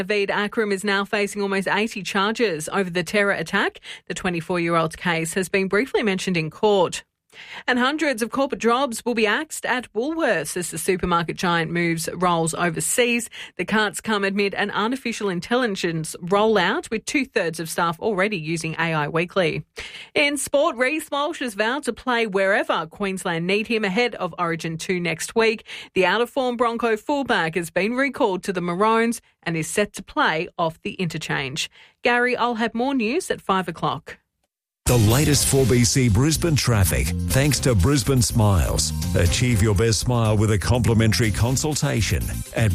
Naveed Akram is now facing almost 80 charges over the terror attack. The 24-year-old's case has been briefly mentioned in court. And hundreds of corporate jobs will be axed at Woolworths as the supermarket giant moves roles overseas. The cuts come amid an artificial intelligence rollout, with 2/3 of staff already using AI weekly. In sport, Reece Walsh has vowed to play wherever Queensland need him ahead of Origin 2 next week. The out-of-form Bronco fullback has been recalled to the Maroons and is set to play off the interchange. Gary, I'll have more news at 5 o'clock. The latest 4BC Brisbane traffic, thanks to Brisbane Smiles. Achieve your best smile with a complimentary consultation at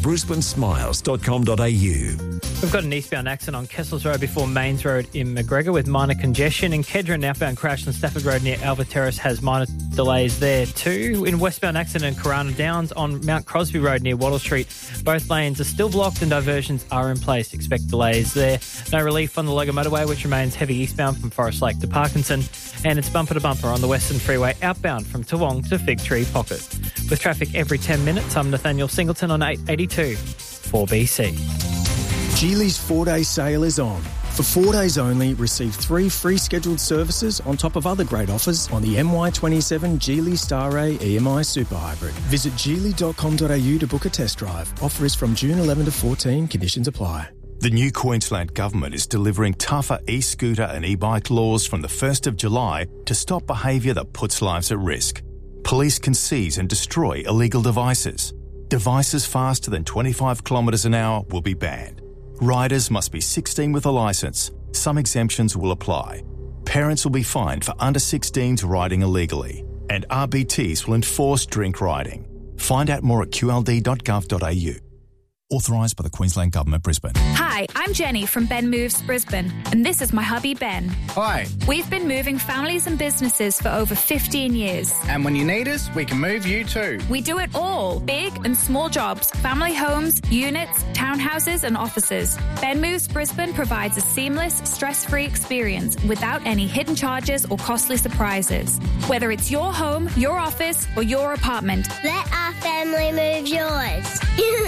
brisbanesmiles.com.au. We've got an eastbound accident on Kessels Road before Mains Road in McGregor with minor congestion. In Kedra, an outbound crash on Stafford Road near Alva Terrace has minor delays there too. In westbound accident in Corona Downs on Mount Crosby Road near Wattle Street, both lanes are still blocked and diversions are in place. Expect delays there. No relief on the Logan Motorway, which remains heavy eastbound from Forest Lake to Parkinson, and it's bumper to bumper on the Western Freeway outbound from Toowong to Fig Tree Pocket. With traffic every 10 minutes, I'm Nathaniel Singleton on 882 4BC. Geely's 4-day sale is on. For 4 days only, receive 3 free scheduled services on top of other great offers on the MY27 Geely Star Ray EMI Super Hybrid. Visit geely.com.au to book a test drive. Offer is from June 11 to 14. Conditions apply. The new Queensland Government is delivering tougher e-scooter and e-bike laws from the 1st of July to stop behaviour that puts lives at risk. Police can seize and destroy illegal devices. Devices faster than 25 kilometres an hour will be banned. Riders must be 16 with a licence. Some exemptions will apply. Parents will be fined for under 16s riding illegally. And RBTs will enforce drink riding. Find out more at qld.gov.au. Authorised by the Queensland Government, Brisbane. Hi, I'm Jenny from Ben Moves Brisbane, and this is my hubby Ben. Hi. We've been moving families and businesses for over 15 years. And when you need us, we can move you too. We do it all, big and small jobs, family homes, units, townhouses and offices. Ben Moves Brisbane provides a seamless, stress-free experience without any hidden charges or costly surprises. Whether it's your home, your office or your apartment. Let our family move yours.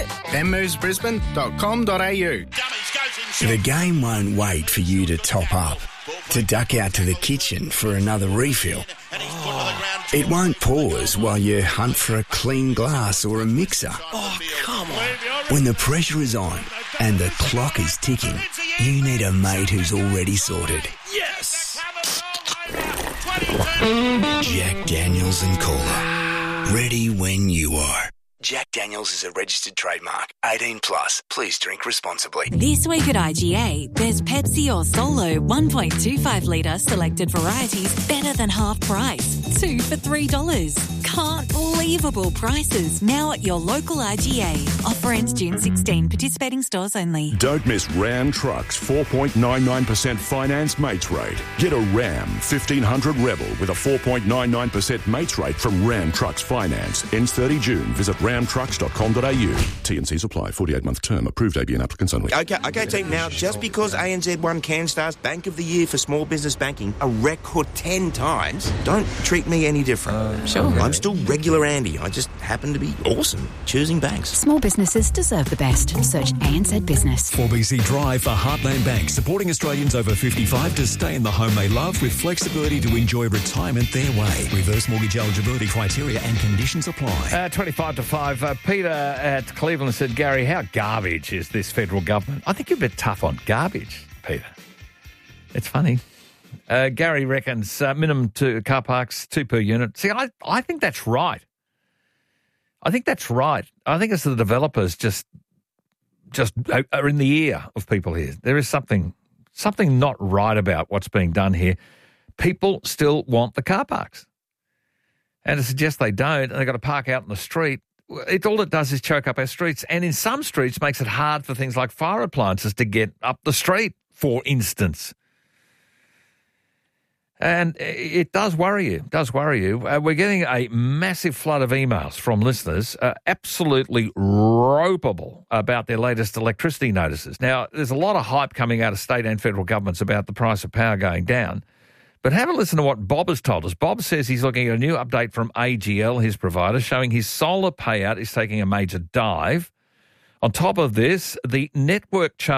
benmovesbrisbane.com.au. The game won't wait for you to top up, to duck out to the kitchen for another refill. It won't pause while you hunt for a clean glass or a mixer. Oh, come on. When the pressure is on and the clock is ticking, you need a mate who's already sorted. Yes! Jack Daniels and Cola. Ready when you are. Jack Daniels is a registered trademark. 18 plus. Please drink responsibly. This week at IGA, there's Pepsi or Solo 1.25 litre selected varieties better than half price. 2 for $3. Can't believable prices now at your local IGA. Offer ends June 16. Participating stores only. Don't miss Ram Trucks 4.99% finance mates rate. Get a Ram 1500 Rebel with a 4.99% mates rate from Ram Trucks Finance. Ends 30 June. Visit ramtrucks.com.au. T&Cs apply. 48-month term. Approved ABN applicants only. Okay, team. Now, just because ANZ won CanStar's Bank of the Year for small business banking a record 10 times, don't treat me any different. Sure. I'm still regular Andy. I just happen to be awesome choosing banks. Small businesses deserve the best. Search ANZ Business. 4BC Drive for Heartland Bank, supporting Australians over 55 to stay in the home they love with flexibility to enjoy retirement their way. Reverse mortgage eligibility criteria and conditions apply. 25 to 5. Peter at Cleveland said, Gary, how garbage is this federal government? I think you're a bit tough on garbage, Peter. It's funny. Gary reckons minimum to car parks, 2 per unit. See, I think that's right. I think it's the developers just are in the ear of people here. There is something not right about what's being done here. People still want the car parks. And to suggest they don't, and they've got to park out in the street, all it does is choke up our streets. And in some streets makes it hard for things like fire appliances to get up the street, for instance. And it does worry you. We're getting a massive flood of emails from listeners, absolutely ropeable about their latest electricity notices. Now, there's a lot of hype coming out of state and federal governments about the price of power going down. But have a listen to what Bob has told us. Bob says he's looking at a new update from AGL, his provider, showing his solar payout is taking a major dive. On top of this, the network charge